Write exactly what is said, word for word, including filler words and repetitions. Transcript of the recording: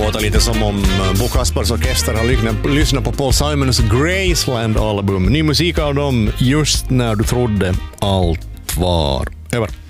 låter lite som om Bo Kaspers orkester har lyssnat på Paul Simons Graceland-album. Ny musik av dem just när du trodde allt var över.